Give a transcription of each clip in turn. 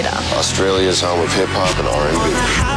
Cater. Australia's home of hip-hop and R&B.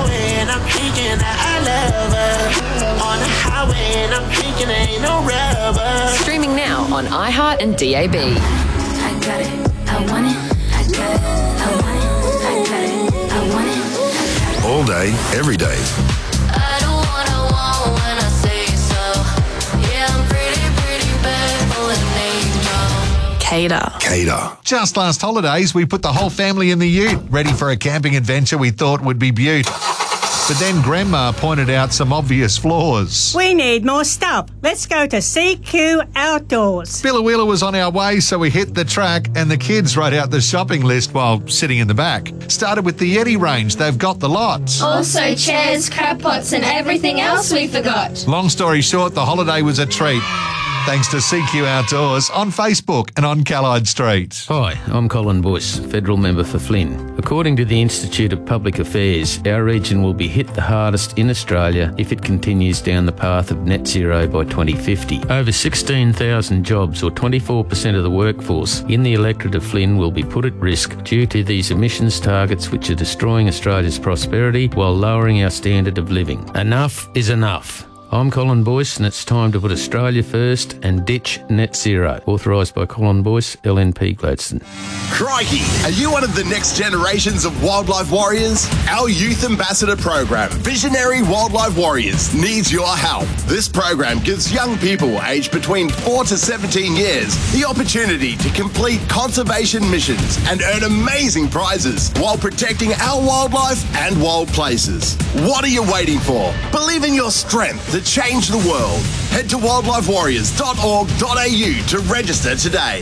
Streaming now on iHeart and DAB. I got it, I want it, I got it, I want it, I got it, I want it. All day, every day. I don't want when I say so. Yeah, I'm pretty bad for an angel. Cater. Cater. Just last holidays, we put the whole family in the ute, ready for a camping adventure we thought would be beaut. But then Grandma pointed out some obvious flaws. We need more stuff. Let's go to CQ Outdoors. Billawheeler was on our way, so we hit the track and the kids wrote out the shopping list while sitting in the back. Started with the Yeti range. They've got the lots. Also chairs, crab pots and everything else we forgot. Long story short, the holiday was a treat. Thanks to CQ Outdoors on Facebook and on Callide Street. Hi, I'm Colin Boyce, Federal Member for Flynn. According to the Institute of Public Affairs, our region will be hit the hardest in Australia if it continues down the path of net zero by 2050. Over 16,000 jobs, or 24% of the workforce, in the electorate of Flynn will be put at risk due to these emissions targets which are destroying Australia's prosperity while lowering our standard of living. Enough is enough. I'm Colin Boyce and it's time to put Australia first and ditch net zero. Authorised by Colin Boyce, LNP Gladstone. Crikey! Are you one of the next generations of wildlife warriors? Our Youth Ambassador program, Visionary Wildlife Warriors, needs your help. This program gives young people aged between 4 to 17 years the opportunity to complete conservation missions and earn amazing prizes while protecting our wildlife and wild places. What are you waiting for? Believe in your strength to change the world. Head to wildlifewarriors.org.au to register today.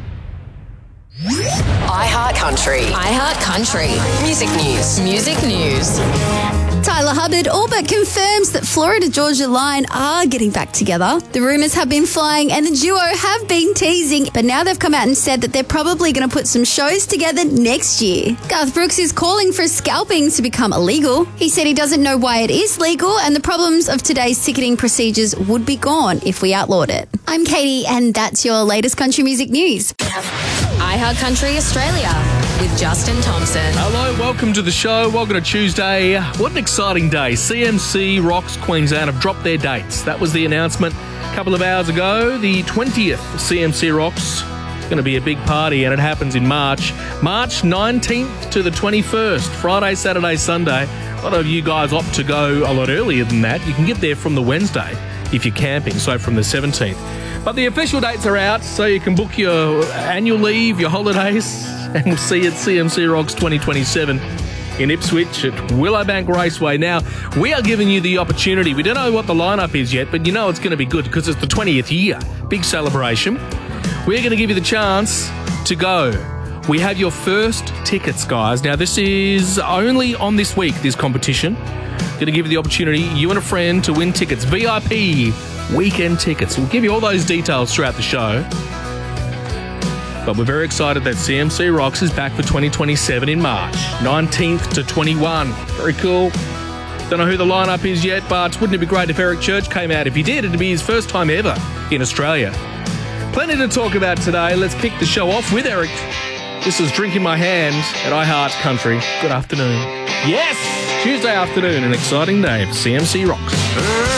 iHeart Country. iHeart Country. Music news. Music news. Tyler Hubbard all but confirms that Florida-Georgia Line are getting back together. The rumours have been flying and the duo have been teasing, but now they've come out and said that they're probably going to put some shows together next year. Garth Brooks is calling for scalping to become illegal. He said he doesn't know why it is legal and the problems of today's ticketing procedures would be gone if we outlawed it. I'm Katie and that's your latest country music news. iHeart Country Australia with Justin Thompson. Hello, welcome to the show. Welcome to Tuesday. What an exciting day. CMC Rocks Queensland have dropped their dates. That was the announcement a couple of hours ago. The 20th CMC Rocks is going to be a big party and it happens in March. March 19th to the 21st, Friday, Saturday, Sunday. A lot of you guys opt to go a lot earlier than that. You can get there from the Wednesday if you're camping, so from the 17th. But the official dates are out, so you can book your annual leave, your holidays, and we'll see you at CMC Rocks 2027 in Ipswich at Willowbank Raceway. Now, we are giving you the opportunity. We don't know what the lineup is yet, but you know it's going to be good because it's the 20th year. Big celebration. We're going to give you the chance to go. We have your first tickets, guys. Now, this is only on this week, this competition. Going to give you the opportunity, you and a friend, to win tickets. VIP weekend tickets. We'll give you all those details throughout the show. But we're very excited that CMC Rocks is back for 2027 in March, 19th to 21. Very cool. Don't know who the lineup is yet, but wouldn't it be great if Eric Church came out? If he did, it'd be his first time ever in Australia. Plenty to talk about today. Let's kick the show off with Eric. This is Drink in My Hand at iHeart Country. Good afternoon. Yes! Tuesday afternoon, an exciting day for CMC Rocks.